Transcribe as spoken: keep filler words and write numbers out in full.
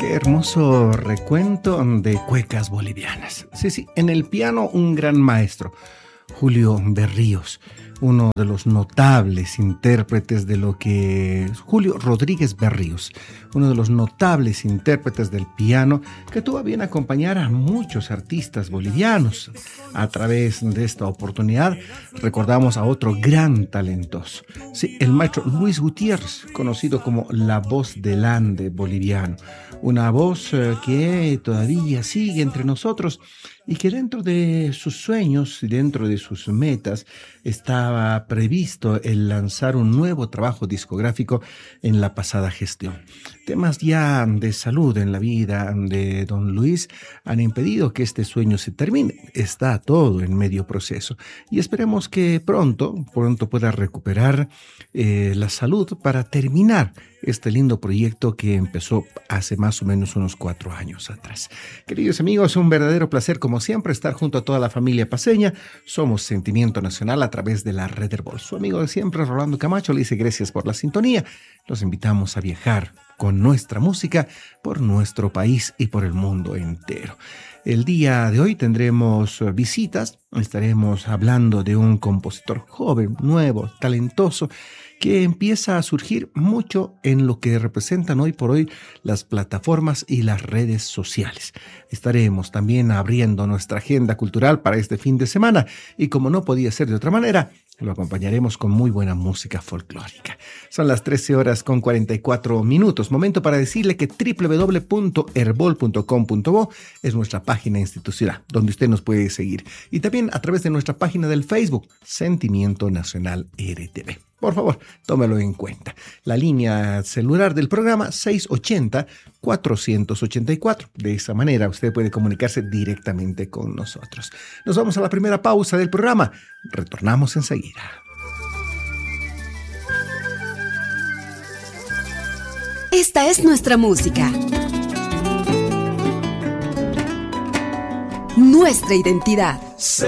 Qué hermoso recuento de cuecas bolivianas. Sí, sí, en el piano un gran maestro, Julio Berríos, uno de los notables intérpretes de lo que... Julio Rodríguez Berríos, uno de los notables intérpretes del piano que tuvo a bien acompañar a muchos artistas bolivianos. A través de esta oportunidad recordamos a otro gran talentoso, sí, el maestro Luis Gutiérrez, conocido como la voz del Ande boliviano. Una voz eh, que todavía sigue entre nosotros y que dentro de sus sueños y dentro de sus metas estaba previsto el lanzar un nuevo trabajo discográfico en la pasada gestión. Temas ya de salud en la vida de don Luis han impedido que este sueño se termine. Está todo en medio proceso y esperemos que pronto, pronto pueda recuperar eh, la salud para terminar este lindo proyecto que empezó hace más o menos unos cuatro años atrás. Queridos amigos, un verdadero placer como siempre estar junto a toda la familia paceña. Somos Sentimiento Nacional a través de la Red Herbol. Su amigo de siempre, Rolando Camacho, le dice gracias por la sintonía. Los invitamos a viajar con nuestra música por nuestro país y por el mundo entero. El día de hoy tendremos visitas, estaremos hablando de un compositor joven, nuevo, talentoso, que empieza a surgir mucho en lo que representan hoy por hoy las plataformas y las redes sociales. Estaremos también abriendo nuestra agenda cultural para este fin de semana y como no podía ser de otra manera, lo acompañaremos con muy buena música folclórica. Son las trece horas con cuarenta y cuatro minutos. Momento para decirle que doble u doble u doble u punto herbol punto com punto bo es nuestra página institucional, donde usted nos puede seguir. Y también a través de nuestra página del Facebook, Sentimiento Nacional R T V. Por favor, tómelo en cuenta. La línea celular del programa seis ochenta, cuatrocientos ochenta y cuatro. De esa manera usted puede comunicarse directamente con nosotros. Nos vamos a la primera pausa del programa. Retornamos enseguida. Esta es nuestra música. Nuestra identidad.